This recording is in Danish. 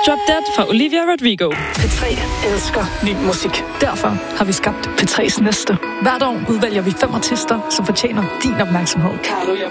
Drop Dead fra Olivia Rodrigo. P3 elsker ny musik. Derfor har vi skabt P3's næste. Hvert år udvælger vi 5 artister, som fortjener din opmærksomhed. Carlo